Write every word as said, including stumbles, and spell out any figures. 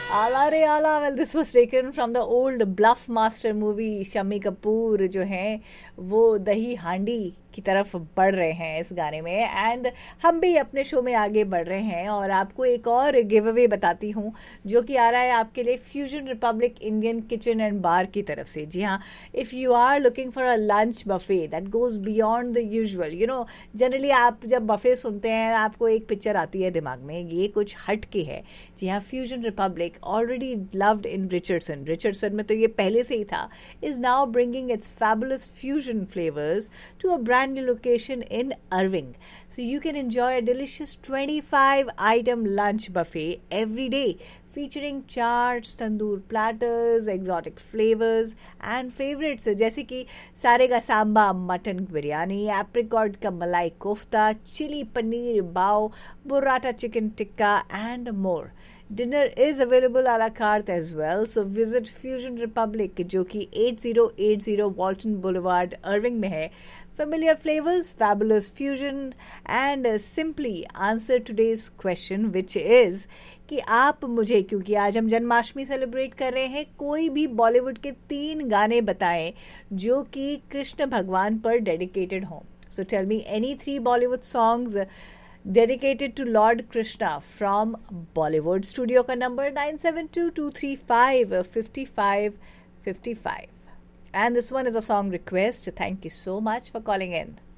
आला रे आला. Well, this was taken from the old Bluff Master movie. Shammi Kapoor जो हैं वो दही हांडी की तरफ बढ़ रहे हैं इस गाने में, एंड हम भी अपने शो में आगे बढ़ रहे हैं. और आपको एक और गिव अवे बताती हूँ जो कि आ रहा है आपके लिए fusion Republic Indian kitchen and बार की तरफ से. जी हाँ, if you are looking for a lunch buffet that goes beyond the usual, you know generally आप जब बफे सुनते हैं आपको एक पिक्चर आती है दिमाग में, ये कुछ हट के है. जी हाँ, फ्यूजन रिपब्लिक ऑलरेडी लव्ड इन रिचर्डसन रिचर्डसन में तो ये पहले से ही था, is now bringing it's fabulous fusion flavours to a brand new location in Irving. So you can enjoy a delicious twenty-five item lunch buffet every day, featuring chaats, tandoor platters, exotic flavors and favorites जैसे कि सारेगा Samba mutton biryani, apricot का मलाई kofta, chilli paneer बाव, burrata chicken tikka and more. Dinner is available a la carte as well, so visit Fusion Republic जो कि eighty eighty Walton Boulevard, Irving में है. Familiar flavors, fabulous fusion, and uh, simply answer today's question, which is कि आप मुझे, क्योंकि आज हम जन्माष्टमी सेलिब्रेट कर रहे हैं, कोई भी बॉलीवुड के तीन गाने बताएं जो कि कृष्ण भगवान पर डेडिकेटेड हों. So tell me any three Bollywood songs dedicated to Lord Krishna from Bollywood. Studio ka number nine seven two two three five five five five five. And this one is a song request. Thank you so much for calling in.